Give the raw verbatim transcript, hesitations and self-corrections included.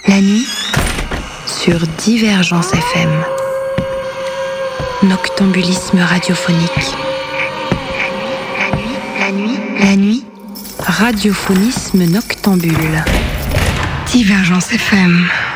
La nuit, sur Divergence F M. Noctambulisme radiophonique. La nuit, la nuit, la nuit, radiophonisme noctambule. Divergence F M.